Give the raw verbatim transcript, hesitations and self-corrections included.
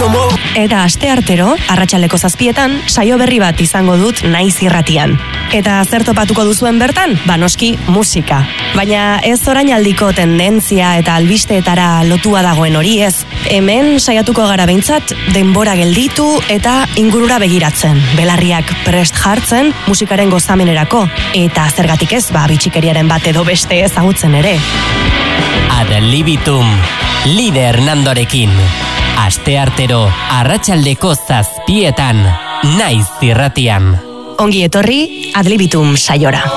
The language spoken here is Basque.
Eta asteartero, arratsaldeko zazpietan, saio berri bat izango dut Naiz irratian. Eta zer topatuko duzuen bertan? Ba noski, musika. Baina ez orainaldiko tendentzia eta albisteetara lotua dagoen hori ez. Hemen saiatuko gara behintzat denbora gelditu eta ingurura begiratzen. Belarriak prest jartzen musikaren gozamenerako. Eta zergatik ez, ba bitxikeriaren bat edo beste ezagutzen ere. Ad libitum, Lide Hernandorekin. Asteartero arratsaldeko zazpietan, Naiz irratian. Ongi etorri Ad libitum saiora.